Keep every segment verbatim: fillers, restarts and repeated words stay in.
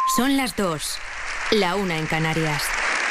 Son las dos, la una en Canarias.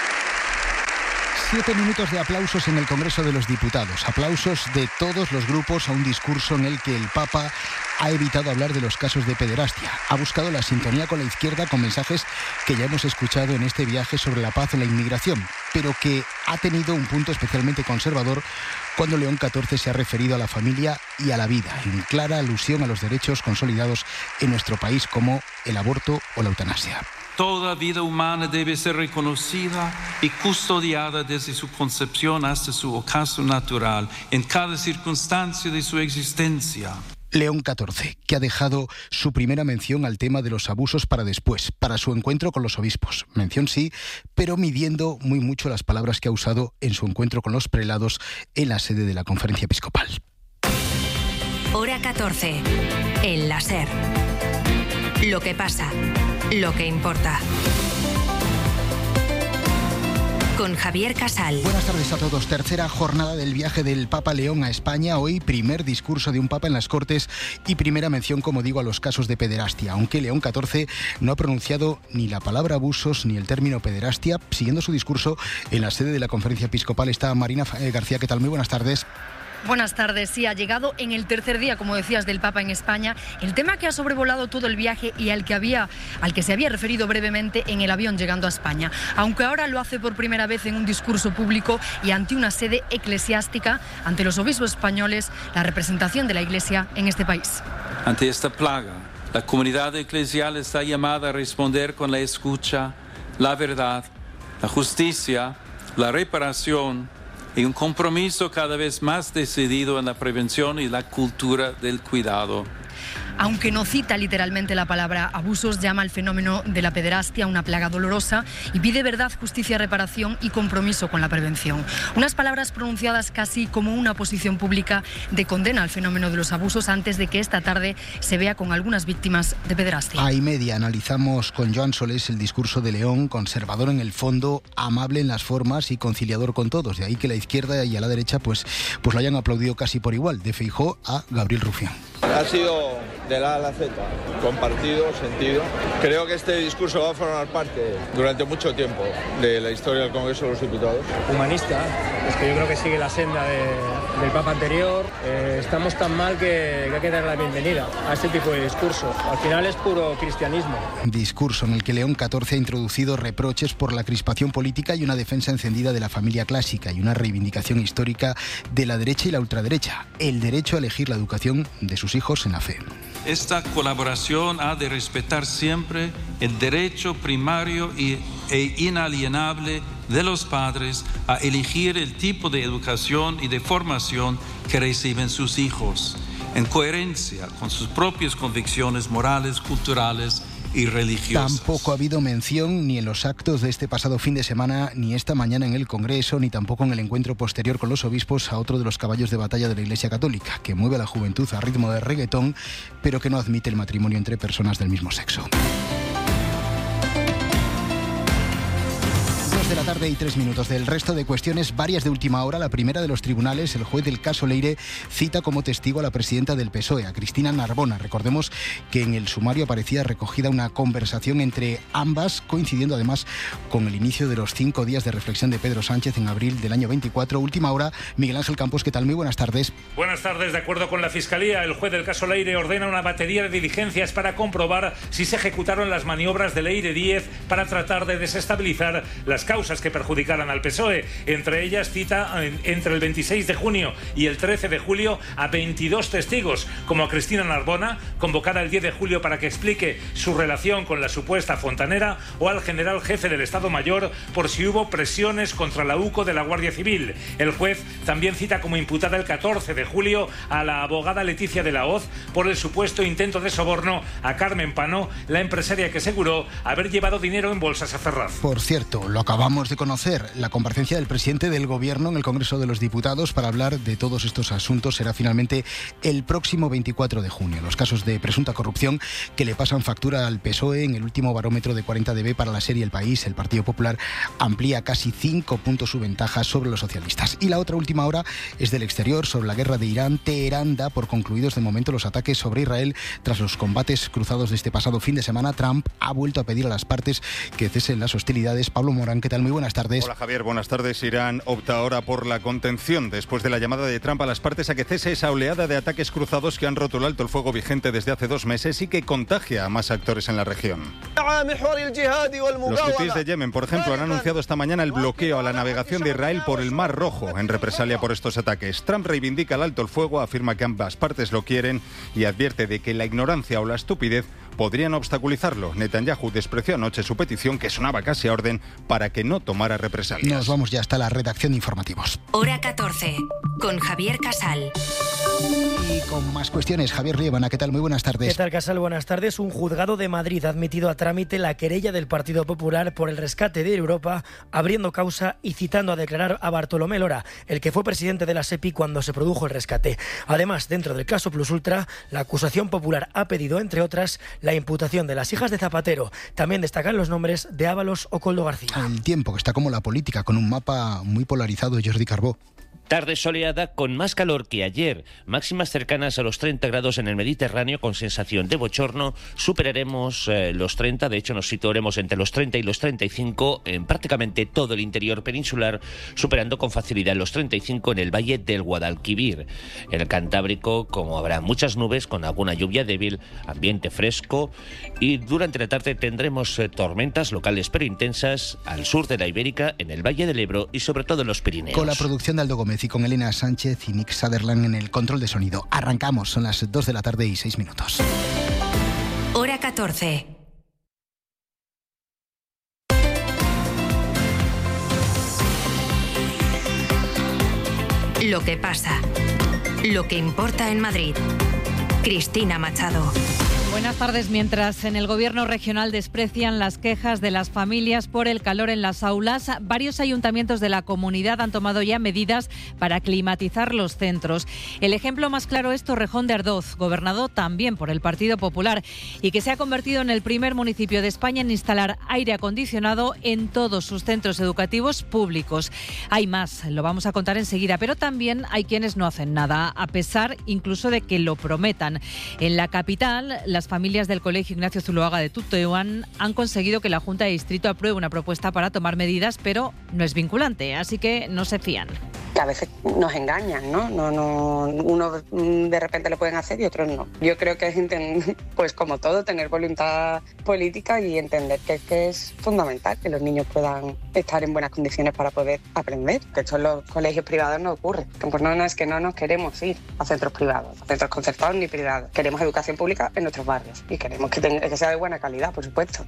Siete minutos de aplausos en el Congreso de los Diputados. Aplausos de todos los grupos a un discurso en el que el Papa ha evitado hablar de los casos de pederastia. Ha buscado la sintonía con la izquierda con mensajes que ya hemos escuchado en este viaje sobre la paz o la inmigración, pero que ha tenido un punto especialmente conservador cuando León catorce se ha referido a la familia y a la vida, en clara alusión a los derechos consolidados en nuestro país como el aborto o la eutanasia. Toda vida humana debe ser reconocida y custodiada desde su concepción hasta su ocaso natural, en cada circunstancia de su existencia. León catorce, que ha dejado su primera mención al tema de los abusos para después, para su encuentro con los obispos. Mención sí, pero midiendo muy mucho las palabras que ha usado en su encuentro con los prelados en la sede de la Conferencia Episcopal. Hora catorce, en la SER. Lo que pasa, lo que importa. Con Javier Casal. Buenas tardes a todos. Tercera jornada del viaje del Papa León a España. Hoy primer discurso de un Papa en las Cortes y primera mención, como digo, a los casos de pederastia. Aunque León catorce no ha pronunciado ni la palabra abusos ni el término pederastia. Siguiendo su discurso en la sede de la Conferencia Episcopal está Marina García. ¿Qué tal? Muy buenas tardes. Buenas tardes. Sí, ha llegado en el tercer día, como decías, del Papa en España, el tema que ha sobrevolado todo el viaje y al que había, al que se había referido brevemente en el avión llegando a España. Aunque ahora lo hace por primera vez en un discurso público y ante una sede eclesiástica, ante los obispos españoles, la representación de la Iglesia en este país. Ante esta plaga, la comunidad eclesial está llamada a responder con la escucha, la verdad, la justicia, la reparación y un compromiso cada vez más decidido en la prevención y la cultura del cuidado. Aunque no cita literalmente la palabra abusos, llama al fenómeno de la pederastia una plaga dolorosa y pide verdad, justicia, reparación y compromiso con la prevención. Unas palabras pronunciadas casi como una posición pública de condena al fenómeno de los abusos antes de que esta tarde se vea con algunas víctimas de pederastia. A y media analizamos con Joan Solés el discurso de León, conservador en el fondo, amable en las formas y conciliador con todos. De ahí que la izquierda y a la derecha pues, pues lo hayan aplaudido casi por igual, de Feijóo a Gabriel Rufián. Ha sido de la A a la Z, compartido, sentido. Creo que este discurso va a formar parte durante mucho tiempo de la historia del Congreso de los Diputados. Humanista, es que yo creo que sigue la senda de, del Papa anterior. Eh, estamos tan mal que, que hay que dar la bienvenida a este tipo de discurso. Al final es puro cristianismo. Discurso en el que León catorce ha introducido reproches por la crispación política y una defensa encendida de la familia clásica y una reivindicación histórica de la derecha y la ultraderecha, el derecho a elegir la educación de sus hijos en la fe. Esta colaboración ha de respetar siempre el derecho primario y, e inalienable de los padres a elegir el tipo de educación y de formación que reciben sus hijos, en coherencia con sus propias convicciones morales, culturales y religiosas. Tampoco ha habido mención ni en los actos de este pasado fin de semana, ni esta mañana en el Congreso, ni tampoco en el encuentro posterior con los obispos a otro de los caballos de batalla de la Iglesia Católica, que mueve a la juventud a ritmo de reggaetón, pero que no admite el matrimonio entre personas del mismo sexo. De la tarde y tres minutos. Del resto de cuestiones, varias de última hora. La primera de los tribunales, el juez del caso Leire cita como testigo a la presidenta del P S O E, a Cristina Narbona. Recordemos que en el sumario aparecía recogida una conversación entre ambas, coincidiendo además con el inicio de los cinco días de reflexión de Pedro Sánchez en abril del año veinticuatro. Última hora, Miguel Ángel Campos, ¿qué tal? Muy buenas tardes. Buenas tardes. De acuerdo con la Fiscalía, el juez del caso Leire ordena una batería de diligencias para comprobar si se ejecutaron las maniobras de Leire Díez para tratar de desestabilizar las causas que perjudicaran al P S O E. Entre ellas cita entre el veintiséis de junio y el trece de julio a veintidós testigos, como a Cristina Narbona, convocada el diez de julio para que explique su relación con la supuesta fontanera, o al general jefe del Estado Mayor por si hubo presiones contra la U C O de la Guardia Civil. El juez también cita como imputada el catorce de julio a la abogada Leticia de la Hoz por el supuesto intento de soborno a Carmen Pano, la empresaria que aseguró haber llevado dinero en bolsas a Ferraz. Por cierto, lo acabamos Acabamos de conocer la comparecencia del presidente del Gobierno en el Congreso de los Diputados para hablar de todos estos asuntos. Será finalmente el próximo veinticuatro de junio. Los casos de presunta corrupción que le pasan factura al P S O E. En el último barómetro de cuarenta D B para la serie El País, el Partido Popular amplía casi cinco puntos su ventaja sobre los socialistas. Y la otra última hora es del exterior, sobre la guerra de Irán. Teherán da por concluidos de momento los ataques sobre Israel tras los combates cruzados de este pasado fin de semana. Trump ha vuelto a pedir a las partes que cesen las hostilidades. Pablo Morán, ¿qué tal? Muy buenas tardes. Hola Javier, buenas tardes. Irán opta ahora por la contención después de la llamada de Trump a las partes a que cese esa oleada de ataques cruzados que han roto el alto el fuego vigente desde hace dos meses y que contagia a más actores en la región. Los hutíes de Yemen, por ejemplo, han anunciado esta mañana el bloqueo a la navegación de Israel por el Mar Rojo en represalia por estos ataques. Trump reivindica el alto el fuego, afirma que ambas partes lo quieren y advierte de que la ignorancia o la estupidez podrían obstaculizarlo. Netanyahu despreció anoche su petición, que sonaba casi a orden, para que no tomara represalias. Nos vamos ya hasta la redacción de informativos. Hora catorce, con Javier Casal. Y con más cuestiones, Javier Liébana, ¿qué tal? Muy buenas tardes. ¿Qué tal, Casal? Buenas tardes. Un juzgado de Madrid ha admitido a trámite la querella del Partido Popular por el rescate de Europa, abriendo causa y citando a declarar a Bartolomé Lora, el que fue presidente de la SEPI cuando se produjo el rescate. Además, dentro del caso Plus Ultra, la acusación popular ha pedido, entre otras, la imputación de las hijas de Zapatero. También destacan los nombres de Ábalos o Koldo García. El tiempo, que está como la política, con un mapa muy polarizado. Jordi Carbó. Tarde soleada con más calor que ayer, máximas cercanas a los treinta grados en el Mediterráneo con sensación de bochorno. Superaremos eh, los treinta, de hecho nos situaremos entre los treinta y los treinta y cinco en prácticamente todo el interior peninsular, superando con facilidad los treinta y cinco en el valle del Guadalquivir. En el Cantábrico, como habrá muchas nubes con alguna lluvia débil, ambiente fresco, y durante la tarde tendremos eh, tormentas locales pero intensas al sur de la Ibérica, en el Valle del Ebro y sobre todo en los Pirineos. Con la producción de Aldo Gómez y con Elena Sánchez y Nick Sutherland en el control de sonido. Arrancamos, son las dos de la tarde y seis minutos. Hora catorce. Lo que pasa, lo que importa en Madrid. Cristina Machado. Buenas tardes. Mientras en el Gobierno regional desprecian las quejas de las familias por el calor en las aulas, varios ayuntamientos de la comunidad han tomado ya medidas para climatizar los centros. El ejemplo más claro es Torrejón de Ardoz, gobernado también por el Partido Popular y que se ha convertido en el primer municipio de España en instalar aire acondicionado en todos sus centros educativos públicos. Hay más, lo vamos a contar enseguida, pero también hay quienes no hacen nada, a pesar incluso de que lo prometan. En la capital, las familias del Colegio Ignacio Zuloaga de Tuteuán han conseguido que la Junta de Distrito apruebe una propuesta para tomar medidas, pero no es vinculante, así que no se fían. Que a veces nos engañan, ¿no? No, no, uno de repente lo pueden hacer y otros no. Yo creo que es, entender, pues como todo, tener voluntad política y entender que, que es fundamental que los niños puedan estar en buenas condiciones para poder aprender. Que esto en los colegios privados no ocurre. Pues no, no es que no nos queremos ir a centros privados, a centros concertados ni privados. Queremos educación pública en nuestros barrios y queremos que, tenga, que sea de buena calidad, por supuesto.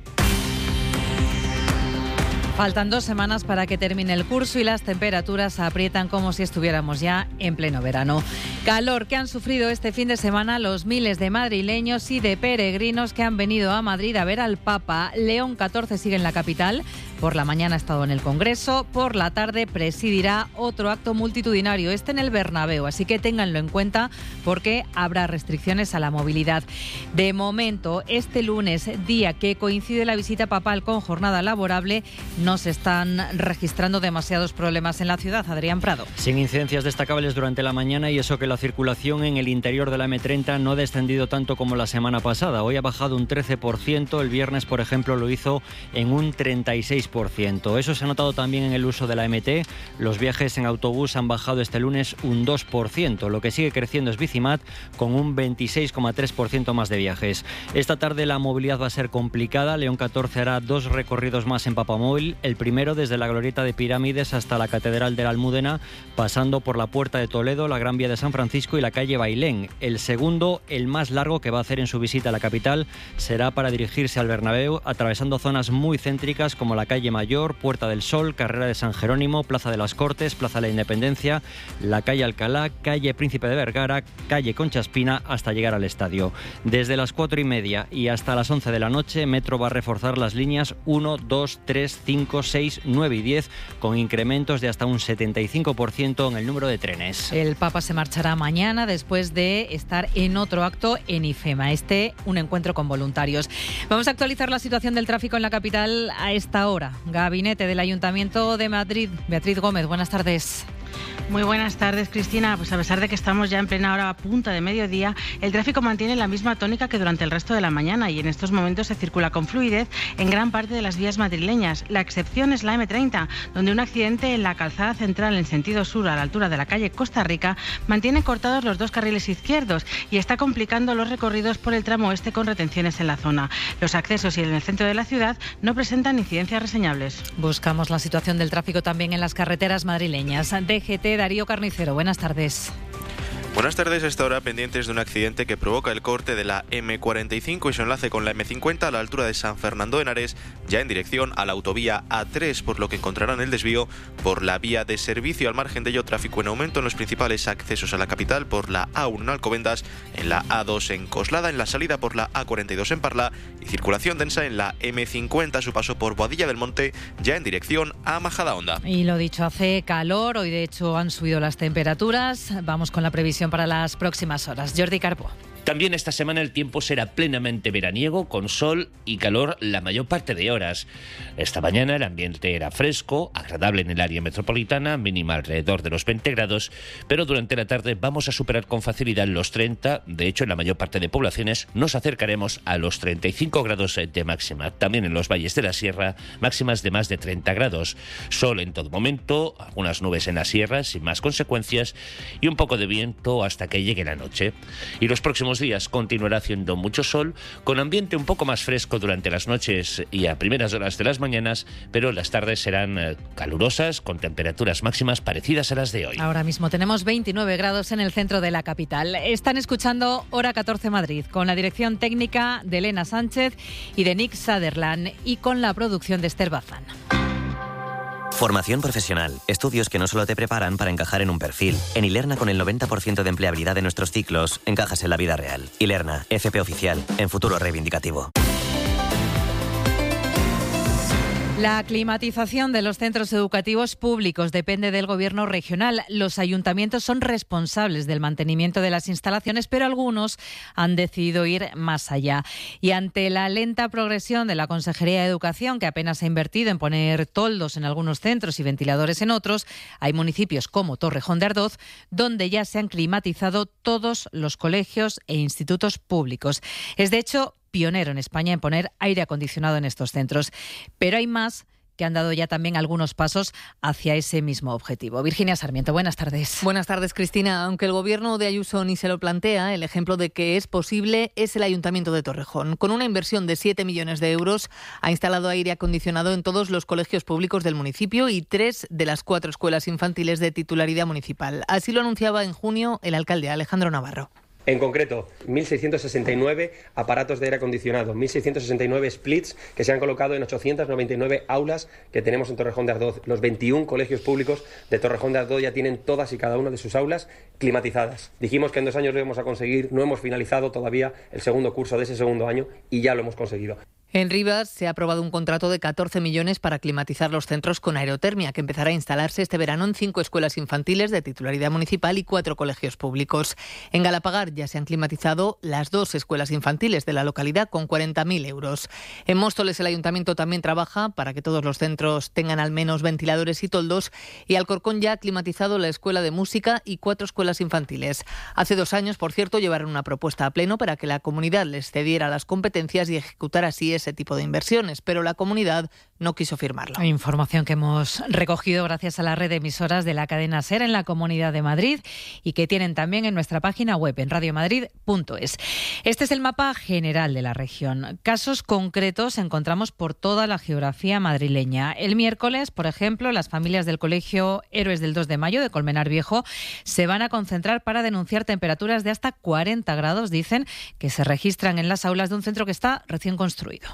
Faltan dos semanas para que termine el curso y las temperaturas aprietan como si estuviéramos ya en pleno verano. Calor que han sufrido este fin de semana los miles de madrileños y de peregrinos que han venido a Madrid a ver al Papa. León catorce sigue en la capital. Por la mañana ha estado en el Congreso, por la tarde presidirá otro acto multitudinario, este en el Bernabéu, así que ténganlo en cuenta porque habrá restricciones a la movilidad. De momento, este lunes, día que coincide la visita papal con jornada laborable, no se están registrando demasiados problemas en la ciudad. Adrián Prado. Sin incidencias destacables durante la mañana y eso que la circulación en el interior de la eme treinta no ha descendido tanto como la semana pasada. Hoy ha bajado un trece por ciento, el viernes, por ejemplo, lo hizo en un treinta y seis por ciento. Eso se ha notado también en el uso de la eme te. Los viajes en autobús han bajado este lunes un dos por ciento. Lo que sigue creciendo es Bicimat, con un veintiséis coma tres por ciento más de viajes. Esta tarde la movilidad va a ser complicada. León catorce hará dos recorridos más en Papamóvil. El primero desde la glorieta de Pirámides hasta la Catedral de la Almudena, pasando por la Puerta de Toledo, la Gran Vía de San Francisco y la calle Bailén. El segundo, el más largo que va a hacer en su visita a la capital, será para dirigirse al Bernabéu, atravesando zonas muy céntricas como la calle Calle Mayor, Puerta del Sol, Carrera de San Jerónimo, Plaza de las Cortes, Plaza de la Independencia, la calle Alcalá, calle Príncipe de Vergara, calle Concha Espina, hasta llegar al estadio. Desde las cuatro y media y hasta las once de la noche, Metro va a reforzar las líneas uno, dos, tres, cinco, seis, nueve y diez, con incrementos de hasta un setenta y cinco por ciento en el número de trenes. El Papa se marchará mañana después de estar en otro acto en IFEMA, este un encuentro con voluntarios. Vamos a actualizar la situación del tráfico en la capital a esta hora. Gabinete del Ayuntamiento de Madrid. Beatriz Gómez, buenas tardes. Muy buenas tardes, Cristina. Pues a pesar de que estamos ya en plena hora punta de mediodía, el tráfico mantiene la misma tónica que durante el resto de la mañana y en estos momentos se circula con fluidez en gran parte de las vías madrileñas. La excepción es la eme treinta, donde un accidente en la calzada central en sentido sur a la altura de la calle Costa Rica mantiene cortados los dos carriles izquierdos y está complicando los recorridos por el tramo oeste con retenciones en la zona. Los accesos y en el centro de la ciudad no presentan incidencias reseñables. Buscamos la situación del tráfico también en las carreteras madrileñas. D G T, Darío Carnicero, buenas tardes. Buenas tardes, a esta hora pendientes de un accidente que provoca el corte de la eme cuarenta y cinco y su enlace con la eme cincuenta a la altura de San Fernando de Henares, ya en dirección a la autovía A tres, por lo que encontrarán el desvío por la vía de servicio. Al margen de ello, tráfico en aumento en los principales accesos a la capital por la A uno en Alcobendas, en la A dos en Coslada, en la salida por la A cuarenta y dos en Parla y circulación densa en la eme cincuenta a su paso por Boadilla del Monte, ya en dirección a Majadahonda. Y lo dicho, hace calor, hoy de hecho han subido las temperaturas. Vamos con la previsión para las próximas horas. Jordi Carpo. También esta semana el tiempo será plenamente veraniego, con sol y calor la mayor parte de horas. Esta mañana el ambiente era fresco, agradable en el área metropolitana, mínima alrededor de los veinte grados, pero durante la tarde vamos a superar con facilidad los treinta. De hecho, en la mayor parte de poblaciones nos acercaremos a los treinta y cinco grados de máxima. También en los valles de la sierra, máximas de más de treinta grados. Sol en todo momento, algunas nubes en la sierra sin más consecuencias y un poco de viento hasta que llegue la noche. Y los próximos días continuará haciendo mucho sol, con ambiente un poco más fresco durante las noches y a primeras horas de las mañanas, pero las tardes serán calurosas, con temperaturas máximas parecidas a las de hoy. Ahora mismo tenemos veintinueve grados en el centro de la capital. Están escuchando Hora catorce Madrid, con la dirección técnica de Elena Sánchez y de Nick Sutherland, y con la producción de Esther Bazán. Formación profesional. Estudios que no solo te preparan para encajar en un perfil. En Ilerna, con el noventa por ciento de empleabilidad de nuestros ciclos, encajas en la vida real. Ilerna, F P oficial, en futuro reivindicativo. La climatización de los centros educativos públicos depende del Gobierno regional. Los ayuntamientos son responsables del mantenimiento de las instalaciones, pero algunos han decidido ir más allá. Y ante la lenta progresión de la Consejería de Educación, que apenas ha invertido en poner toldos en algunos centros y ventiladores en otros, hay municipios como Torrejón de Ardoz, donde ya se han climatizado todos los colegios e institutos públicos. Es, de hecho, pionero en España en poner aire acondicionado en estos centros. Pero hay más que han dado ya también algunos pasos hacia ese mismo objetivo. Virginia Sarmiento, buenas tardes. Buenas tardes, Cristina. Aunque el gobierno de Ayuso ni se lo plantea, el ejemplo de que es posible es el Ayuntamiento de Torrejón. Con una inversión de siete millones de euros, ha instalado aire acondicionado en todos los colegios públicos del municipio y tres de las cuatro escuelas infantiles de titularidad municipal. Así lo anunciaba en junio el alcalde Alejandro Navarro. En concreto, mil seiscientos sesenta y nueve aparatos de aire acondicionado, mil seiscientos sesenta y nueve splits que se han colocado en ochocientas noventa y nueve aulas que tenemos en Torrejón de Ardoz. Los veintiún colegios públicos de Torrejón de Ardoz ya tienen todas y cada una de sus aulas climatizadas. Dijimos que en dos años lo íbamos a conseguir, no hemos finalizado todavía el segundo curso de ese segundo año y ya lo hemos conseguido. En Rivas se ha aprobado un contrato de catorce millones para climatizar los centros con aerotermia, que empezará a instalarse este verano en cinco escuelas infantiles de titularidad municipal y cuatro colegios públicos. En Galapagar ya se han climatizado las dos escuelas infantiles de la localidad con cuarenta mil euros. En Móstoles el ayuntamiento también trabaja para que todos los centros tengan al menos ventiladores y toldos, y Alcorcón ya ha climatizado la escuela de música y cuatro escuelas infantiles. Hace dos años, por cierto, llevaron una propuesta a pleno para que la comunidad les cediera las competencias y ejecutara así ese tipo de inversiones, pero la comunidad no quiso firmarlo. Información que hemos recogido gracias a la red de emisoras de la cadena SER en la Comunidad de Madrid y que tienen también en nuestra página web en radio madrid punto es. Este es el mapa general de la región. Casos concretos encontramos por toda la geografía madrileña. El miércoles, por ejemplo, las familias del Colegio Héroes del dos de mayo de Colmenar Viejo se van a concentrar para denunciar temperaturas de hasta cuarenta grados, dicen, que se registran en las aulas de un centro que está recién construido.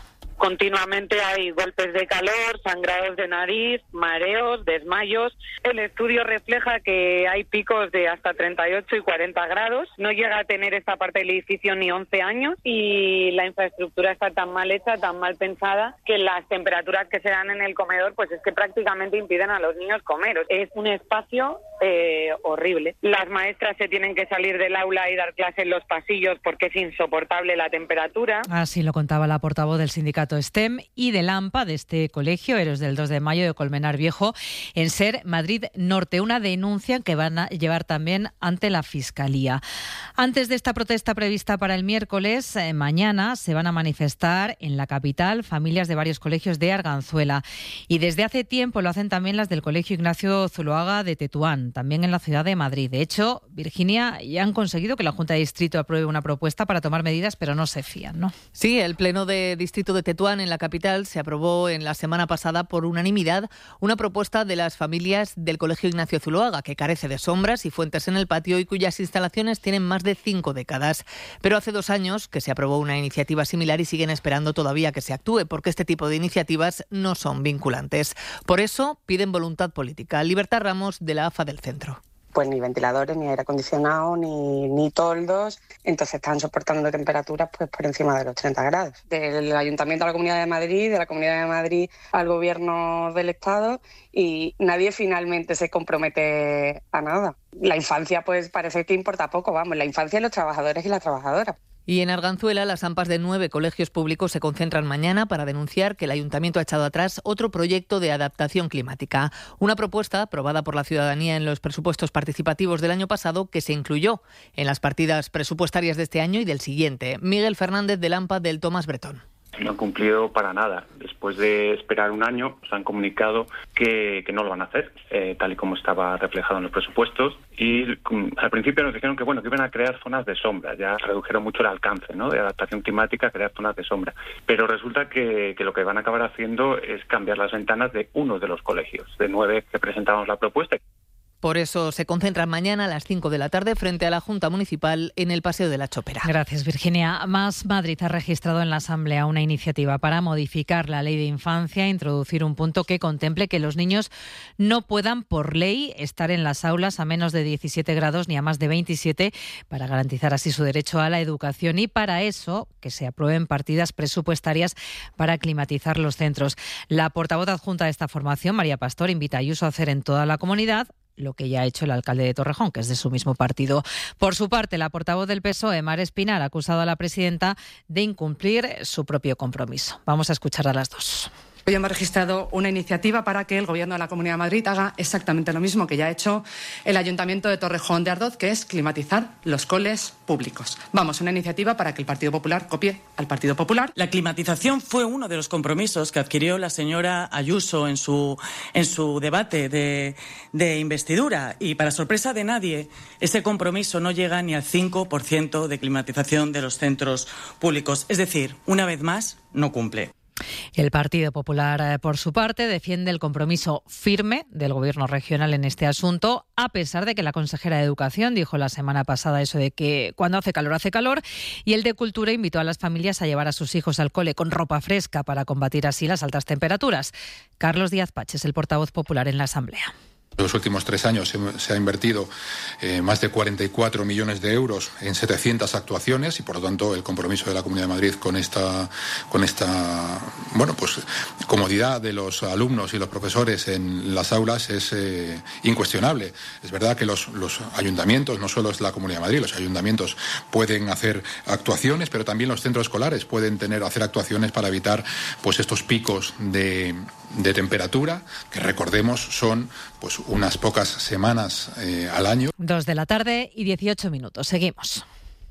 Continuamente hay golpes de calor, sangrados de nariz, mareos, desmayos. El estudio refleja que hay picos de hasta treinta y ocho y cuarenta grados. No llega a tener esta parte del edificio ni once años y la infraestructura está tan mal hecha, tan mal pensada, que las temperaturas que se dan en el comedor pues es que prácticamente impiden a los niños comer. Es un espacio eh, horrible. Las maestras se tienen que salir del aula y dar clase en los pasillos porque es insoportable la temperatura. Así lo contaba la portavoz del sindicato STEM y del AMPA de este colegio, Héroes del dos de mayo de Colmenar Viejo, en SER Madrid Norte, una denuncia que van a llevar también ante la Fiscalía. Antes de esta protesta prevista para el miércoles, eh, mañana se van a manifestar en la capital familias de varios colegios de Arganzuela y desde hace tiempo lo hacen también las del Colegio Ignacio Zuloaga de Tetuán, también en la ciudad de Madrid. De hecho, Virginia, ya han conseguido que la Junta de Distrito apruebe una propuesta para tomar medidas, pero no se fían, ¿no? Sí, el Pleno de Distrito de Tetuán en la capital se aprobó en la semana pasada por unanimidad una propuesta de las familias del Colegio Ignacio Zuloaga, que carece de sombras y fuentes en el patio y cuyas instalaciones tienen más de cinco décadas. Pero hace dos años que se aprobó una iniciativa similar y siguen esperando todavía que se actúe, porque este tipo de iniciativas no son vinculantes. Por eso piden voluntad política. Libertad Ramos, de la A F A del Centro. Pues ni ventiladores, ni aire acondicionado, ni, ni toldos. Entonces están soportando temperaturas pues por encima de los treinta grados. Del Ayuntamiento a la Comunidad de Madrid, de la Comunidad de Madrid al Gobierno del Estado, y nadie finalmente se compromete a nada. La infancia pues parece que importa poco, vamos, la infancia y los trabajadores y las trabajadoras. Y en Arganzuela, las AMPAs de nueve colegios públicos se concentran mañana para denunciar que el Ayuntamiento ha echado atrás otro proyecto de adaptación climática. Una propuesta aprobada por la ciudadanía en los presupuestos participativos del año pasado que se incluyó en las partidas presupuestarias de este año y del siguiente. Miguel Fernández, del AMPA del Tomás Bretón. No han cumplido para nada. Después de esperar un año, nos han comunicado que, que no lo van a hacer, eh, tal y como estaba reflejado en los presupuestos. Y um, al principio nos dijeron que bueno que iban a crear zonas de sombra. Ya redujeron mucho el alcance, ¿no?, de adaptación climática, crear zonas de sombra. Pero resulta que, que lo que van a acabar haciendo es cambiar las ventanas de uno de los colegios, de nueve que presentamos la propuesta. Por eso se concentran mañana a las cinco de la tarde frente a la Junta Municipal en el Paseo de la Chopera. Gracias, Virginia. Más Madrid ha registrado en la Asamblea una iniciativa para modificar la Ley de Infancia e introducir un punto que contemple que los niños no puedan, por ley, estar en las aulas a menos de diecisiete grados ni a más de veintisiete para garantizar así su derecho a la educación y para eso que se aprueben partidas presupuestarias para climatizar los centros. La portavoz adjunta de esta formación, María Pastor, invita a Ayuso a hacer en toda la comunidad lo que ya ha hecho el alcalde de Torrejón, que es de su mismo partido. Por su parte, la portavoz del P S O E, Mar Espinar, ha acusado a la presidenta de incumplir su propio compromiso. Vamos a escuchar a las dos. Hoy hemos registrado una iniciativa para que el Gobierno de la Comunidad de Madrid haga exactamente lo mismo que ya ha hecho el Ayuntamiento de Torrejón de Ardoz, que es climatizar los coles públicos. Vamos, una iniciativa para que el Partido Popular copie al Partido Popular. La climatización fue uno de los compromisos que adquirió la señora Ayuso en su, en su debate de, de investidura y, para sorpresa de nadie, ese compromiso no llega ni al cinco por ciento de climatización de los centros públicos. Es decir, una vez más, no cumple. El Partido Popular, por su parte, defiende el compromiso firme del Gobierno regional en este asunto, a pesar de que la consejera de Educación dijo la semana pasada eso de que cuando hace calor, hace calor, y el de Cultura invitó a las familias a llevar a sus hijos al cole con ropa fresca para combatir así las altas temperaturas. Carlos Díaz Pache es el portavoz popular en la Asamblea. En los últimos tres años se ha invertido eh, más de cuarenta y cuatro millones de euros en setecientas actuaciones y, por lo tanto, el compromiso de la Comunidad de Madrid con esta, con esta bueno, pues, comodidad de los alumnos y los profesores en las aulas es eh, incuestionable. Es verdad que los, los ayuntamientos, no solo es la Comunidad de Madrid, los ayuntamientos pueden hacer actuaciones, pero también los centros escolares pueden tener hacer actuaciones para evitar pues, estos picos de, de temperatura, que recordemos son pues unas pocas semanas eh, al año. Dos de la tarde y dieciocho minutos. Seguimos.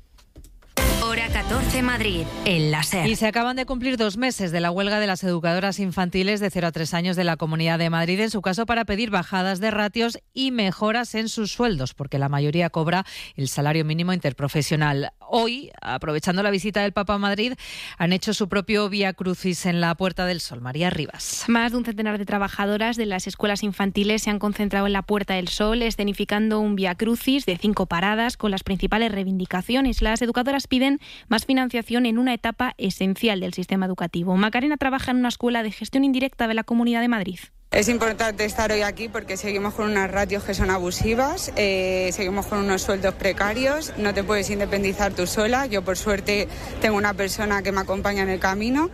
Hora catorce Madrid, en la SER. Y se acaban de cumplir dos meses de la huelga de las educadoras infantiles de cero a tres años de la Comunidad de Madrid, en su caso para pedir bajadas de ratios y mejoras en sus sueldos, porque la mayoría cobra el salario mínimo interprofesional. Hoy, aprovechando la visita del Papa a Madrid, han hecho su propio Vía Crucis en la Puerta del Sol. María Rivas. Más de un centenar de trabajadoras de las escuelas infantiles se han concentrado en la Puerta del Sol, escenificando un Vía Crucis de cinco paradas con las principales reivindicaciones. Las educadoras piden más financiación en una etapa esencial del sistema educativo. Macarena trabaja en una escuela de gestión indirecta de la Comunidad de Madrid. Es importante estar hoy aquí porque seguimos con unas ratios que son abusivas, eh, seguimos con unos sueldos precarios, no te puedes independizar tú sola. Yo por suerte tengo una persona que me acompaña en el camino,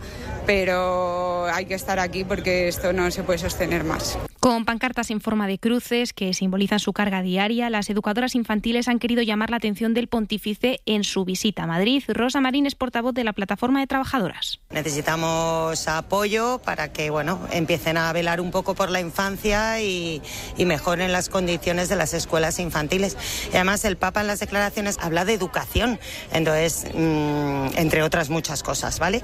pero hay que estar aquí porque esto no se puede sostener más. Con pancartas en forma de cruces que simbolizan su carga diaria, las educadoras infantiles han querido llamar la atención del pontífice en su visita a Madrid. Rosa Marín es portavoz de la Plataforma de Trabajadoras. Necesitamos apoyo para que, bueno, empiecen a velar un poco por la infancia y, y mejoren las condiciones de las escuelas infantiles. Y además el Papa en las declaraciones habla de educación, entonces, mmm, entre otras muchas cosas, ¿vale?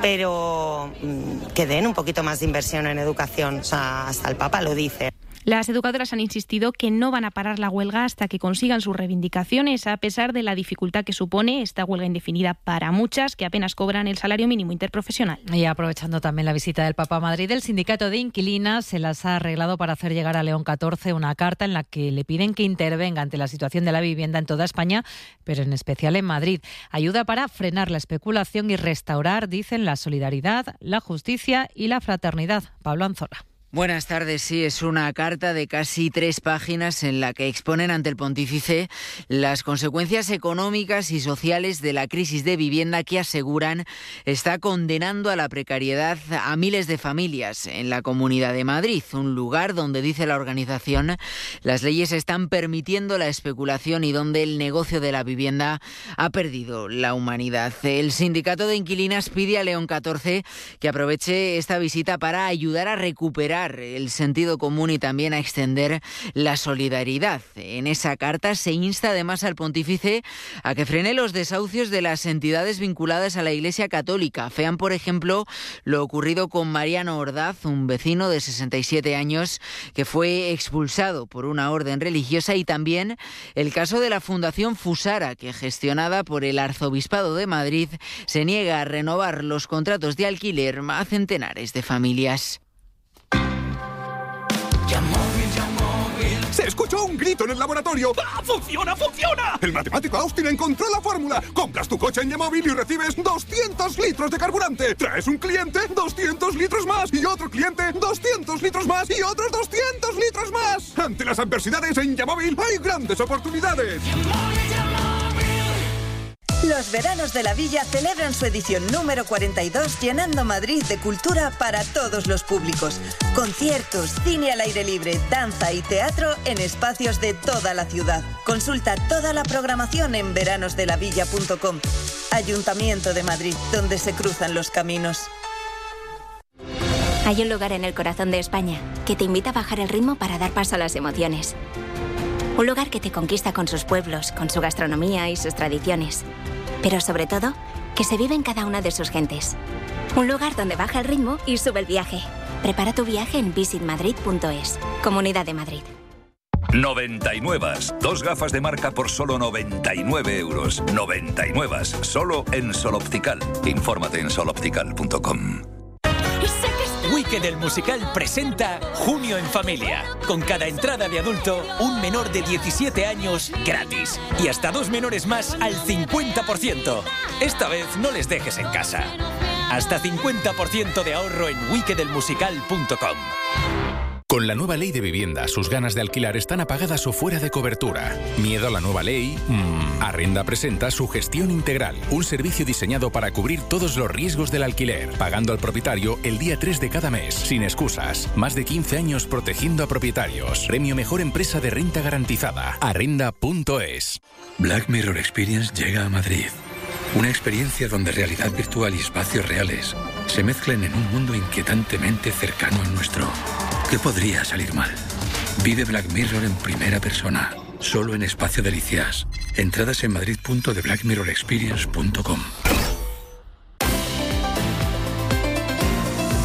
Pero mmm, que den un poquito más de inversión en educación, o sea, hasta el Papa lo dice. Las educadoras han insistido que no van a parar la huelga hasta que consigan sus reivindicaciones, a pesar de la dificultad que supone esta huelga indefinida para muchas que apenas cobran el salario mínimo interprofesional. Y aprovechando también la visita del Papa a Madrid, el sindicato de inquilinas se las ha arreglado para hacer llegar a León catorce una carta en la que le piden que intervenga ante la situación de la vivienda en toda España, pero en especial en Madrid. Ayuda para frenar la especulación y restaurar, dicen, la solidaridad, la justicia y la fraternidad. Pablo Anzola. Buenas tardes. Sí, es una carta de casi tres páginas en la que exponen ante el pontífice las consecuencias económicas y sociales de la crisis de vivienda que aseguran está condenando a la precariedad a miles de familias en la Comunidad de Madrid, un lugar donde, dice la organización, las leyes están permitiendo la especulación y donde el negocio de la vivienda ha perdido la humanidad. El sindicato de inquilinas pide a León catorce que aproveche esta visita para ayudar a recuperar el sentido común y también a extender la solidaridad. En esa carta se insta además al pontífice a que frene los desahucios de las entidades vinculadas a la Iglesia Católica. Vean, por ejemplo, lo ocurrido con Mariano Ordaz, un vecino de sesenta y siete años que fue expulsado por una orden religiosa, y también el caso de la Fundación Fusara, que gestionada por el Arzobispado de Madrid se niega a renovar los contratos de alquiler a centenares de familias. Se escuchó un grito en el laboratorio. ¡Ah, funciona, funciona! El matemático Austin encontró la fórmula. Compras tu coche en Yamóvil y recibes doscientos litros de carburante. Traes un cliente, doscientos litros más. Y otro cliente, doscientos litros más. Y otros doscientos litros más. Ante las adversidades en Yamóvil hay grandes oportunidades. Los veranos de la Villa celebran su edición número cuarenta y dos, llenando Madrid de cultura para todos los públicos. Conciertos, cine al aire libre, danza y teatro en espacios de toda la ciudad. Consulta toda la programación en veranos de la villa punto com. Ayuntamiento de Madrid, donde se cruzan los caminos. Hay un lugar en el corazón de España que te invita a bajar el ritmo para dar paso a las emociones. Un lugar que te conquista con sus pueblos, con su gastronomía y sus tradiciones. Pero sobre todo, que se vive en cada una de sus gentes. Un lugar donde baja el ritmo y sube el viaje. Prepara tu viaje en visit madrid punto es. Comunidad de Madrid. noventa y nueve. Dos gafas de marca por solo noventa y nueve euros. noventa y nueve. Solo en Sol Optical. Infórmate en sol optical punto com. Wicked el musical presenta Junio en Familia. Con cada entrada de adulto, un menor de diecisiete años gratis. Y hasta dos menores más al cincuenta por ciento. Esta vez no les dejes en casa. Hasta cincuenta por ciento de ahorro en wicked el musical punto com. Con la nueva ley de vivienda, sus ganas de alquilar están apagadas o fuera de cobertura. ¿Miedo a la nueva ley? Mm. Arrenda presenta su gestión integral, un servicio diseñado para cubrir todos los riesgos del alquiler, pagando al propietario el día tres de cada mes, sin excusas. Más de quince años protegiendo a propietarios. Premio Mejor Empresa de Renta Garantizada. Arrenda punto es. Black Mirror Experience llega a Madrid. Una experiencia donde realidad virtual y espacios reales se mezclen en un mundo inquietantemente cercano al nuestro. ¿Qué podría salir mal? Vive Black Mirror en primera persona, solo en Espacio Delicias. Entradas en madrid punto de black mirror experience punto com.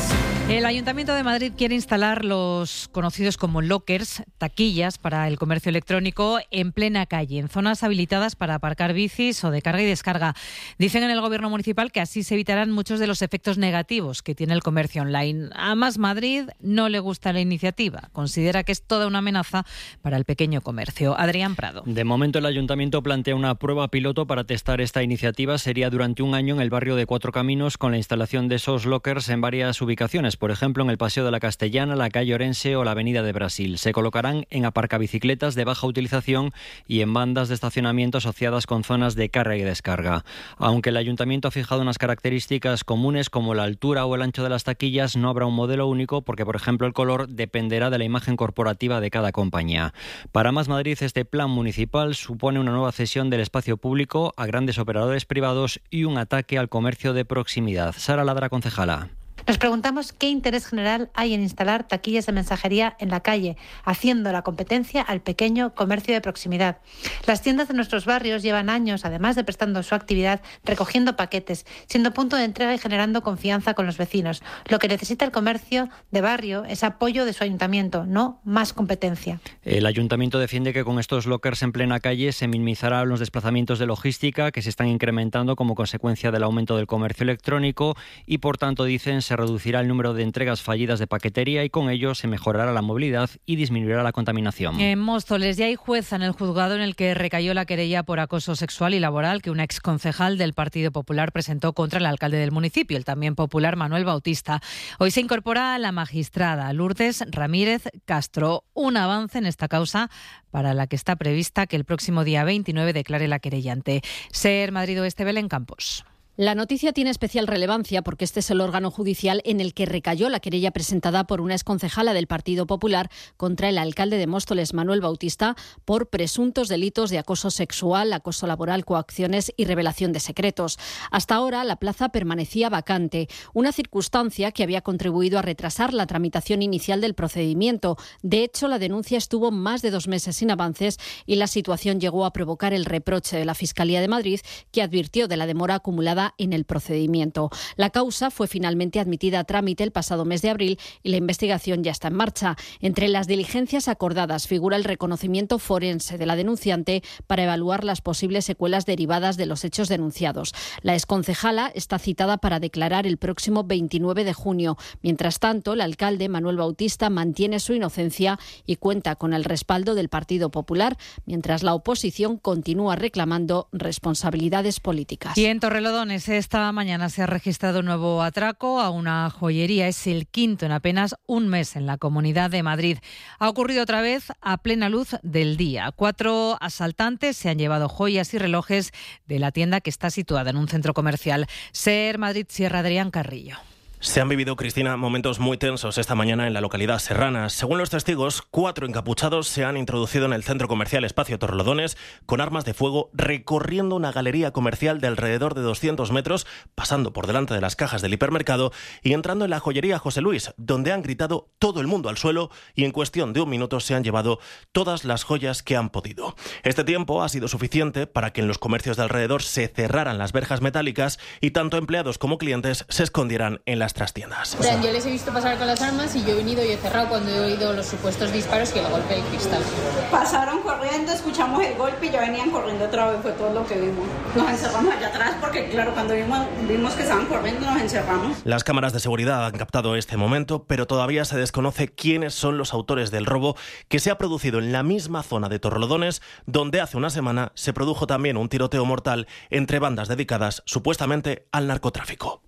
El Ayuntamiento de Madrid quiere instalar los conocidos como lockers, taquillas para el comercio electrónico en plena calle, en zonas habilitadas para aparcar bicis o de carga y descarga. Dicen en el Gobierno municipal que así se evitarán muchos de los efectos negativos que tiene el comercio online. A Más Madrid no le gusta la iniciativa. Considera que es toda una amenaza para el pequeño comercio. Adrián Prado. De momento el Ayuntamiento plantea una prueba piloto para testar esta iniciativa. Sería durante un año en el barrio de Cuatro Caminos con la instalación de esos lockers en varias ubicaciones. Por ejemplo, en el Paseo de la Castellana, la calle Orense o la Avenida de Brasil. Se colocarán en aparcabicicletas de baja utilización y en bandas de estacionamiento asociadas con zonas de carga y descarga. Aunque el Ayuntamiento ha fijado unas características comunes como la altura o el ancho de las taquillas, no habrá un modelo único porque, por ejemplo, el color dependerá de la imagen corporativa de cada compañía. Para Más Madrid, este plan municipal supone una nueva cesión del espacio público a grandes operadores privados y un ataque al comercio de proximidad. Sara Ladra, concejala. Nos preguntamos qué interés general hay en instalar taquillas de mensajería en la calle, haciendo la competencia al pequeño comercio de proximidad. Las tiendas de nuestros barrios llevan años, además de prestando su actividad, recogiendo paquetes, siendo punto de entrega y generando confianza con los vecinos. Lo que necesita el comercio de barrio es apoyo de su ayuntamiento, no más competencia. El ayuntamiento defiende que con estos lockers en plena calle se minimizarán los desplazamientos de logística que se están incrementando como consecuencia del aumento del comercio electrónico y, por tanto, dicen, se reducirá el número de entregas fallidas de paquetería y con ello se mejorará la movilidad y disminuirá la contaminación. En Móstoles ya hay jueza en el juzgado en el que recayó la querella por acoso sexual y laboral que una exconcejal del Partido Popular presentó contra el alcalde del municipio, el también popular Manuel Bautista. Hoy se incorpora la magistrada Lourdes Ramírez Castro. Un avance en esta causa para la que está prevista que el próximo día veintinueve declare la querellante. Ser Madrid Oeste, Belén Campos. La noticia tiene especial relevancia porque este es el órgano judicial en el que recayó la querella presentada por una exconcejala del Partido Popular contra el alcalde de Móstoles, Manuel Bautista, por presuntos delitos de acoso sexual, acoso laboral, coacciones y revelación de secretos. Hasta ahora la plaza permanecía vacante, una circunstancia que había contribuido a retrasar la tramitación inicial del procedimiento. De hecho, la denuncia estuvo más de dos meses sin avances y la situación llegó a provocar el reproche de la Fiscalía de Madrid, que advirtió de la demora acumulada en el procedimiento. La causa fue finalmente admitida a trámite el pasado mes de abril y la investigación ya está en marcha. Entre las diligencias acordadas figura el reconocimiento forense de la denunciante para evaluar las posibles secuelas derivadas de los hechos denunciados. La exconcejala está citada para declarar el próximo veintinueve de junio. Mientras tanto, el alcalde Manuel Bautista mantiene su inocencia y cuenta con el respaldo del Partido Popular, mientras la oposición continúa reclamando responsabilidades políticas. Y en Torrelodones esta mañana se ha registrado un nuevo atraco a una joyería. Es el quinto en apenas un mes en la Comunidad de Madrid. Ha ocurrido otra vez a plena luz del día. Cuatro asaltantes se han llevado joyas y relojes de la tienda que está situada en un centro comercial. Ser Madrid Sierra, Adrián Carrillo. Se han vivido, Cristina, momentos muy tensos esta mañana en la localidad serrana. Según los testigos, cuatro encapuchados se han introducido en el centro comercial Espacio Torrelodones con armas de fuego, recorriendo una galería comercial de alrededor de doscientos metros, pasando por delante de las cajas del hipermercado y entrando en la joyería José Luis, donde han gritado todo el mundo al suelo y en cuestión de un minuto se han llevado todas las joyas que han podido. Este tiempo ha sido suficiente para que en los comercios de alrededor se cerraran las verjas metálicas y tanto empleados como clientes se escondieran en las trastiendas. O sea, yo les he visto pasar con las armas y yo he venido y he cerrado cuando he oído los supuestos disparos y el golpe del cristal. Pasaron corriendo, escuchamos el golpe y ya venían corriendo otra vez, fue todo lo que vimos. Nos encerramos allá atrás porque, claro, cuando vimos, vimos que estaban corriendo nos encerramos. Las cámaras de seguridad han captado este momento, pero todavía se desconoce quiénes son los autores del robo que se ha producido en la misma zona de Torrelodones, donde hace una semana se produjo también un tiroteo mortal entre bandas dedicadas supuestamente al narcotráfico.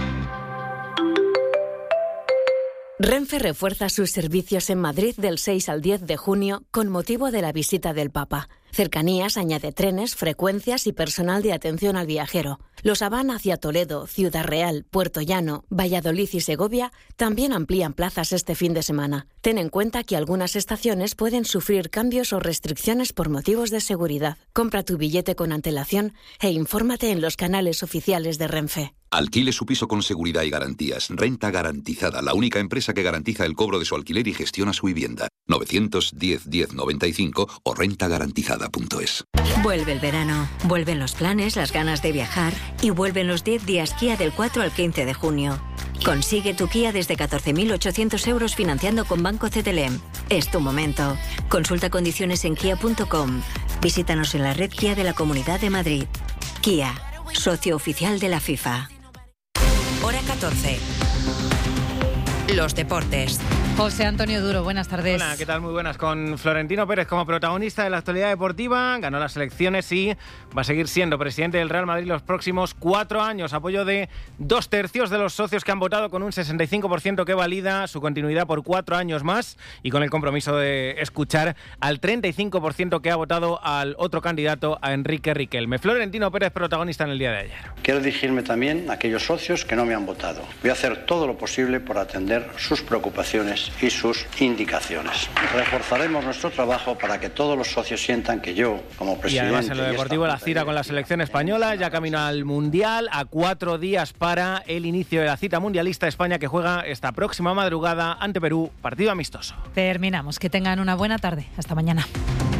Renfe refuerza sus servicios en Madrid del seis al diez de junio con motivo de la visita del Papa. Cercanías añade trenes, frecuencias y personal de atención al viajero. Los Avan hacia Toledo, Ciudad Real, Puerto Llano, Valladolid y Segovia también amplían plazas este fin de semana. Ten en cuenta que algunas estaciones pueden sufrir cambios o restricciones por motivos de seguridad. Compra tu billete con antelación e infórmate en los canales oficiales de Renfe. Alquile su piso con seguridad y garantías. Renta Garantizada, la única empresa que garantiza el cobro de su alquiler y gestiona su vivienda. novecientos diez diez noventa y cinco o renta garantizada punto es. Vuelve el verano, vuelven los planes, las ganas de viajar y vuelven los diez días Kia del cuatro al quince de junio. Consigue tu Kia desde catorce mil ochocientos euros financiando con Banco C T L M. Es tu momento. Consulta condiciones en kia punto com. Visítanos en la red Kia de la Comunidad de Madrid. Kia, socio oficial de la FIFA. Hora catorce. Los deportes. José Antonio Duro, buenas tardes. Hola, ¿qué tal? Muy buenas. Con Florentino Pérez como protagonista de la actualidad deportiva, ganó las elecciones y va a seguir siendo presidente del Real Madrid los próximos cuatro años. Apoyo de dos tercios de los socios que han votado, con un sesenta y cinco por ciento que valida su continuidad por cuatro años más, y con el compromiso de escuchar al treinta y cinco por ciento que ha votado al otro candidato, a Enrique Riquelme. Florentino Pérez, protagonista en el día de ayer. Quiero dirigirme también a aquellos socios que no me han votado. Voy a hacer todo lo posible por atender sus preocupaciones y sus indicaciones. Reforzaremos nuestro trabajo para que todos los socios sientan que yo, como presidente... Y además en lo deportivo, la cita con la selección española, ya camino al Mundial, a cuatro días para el inicio de la cita mundialista. España que juega esta próxima madrugada ante Perú, partido amistoso. Terminamos. Que tengan una buena tarde. Hasta mañana.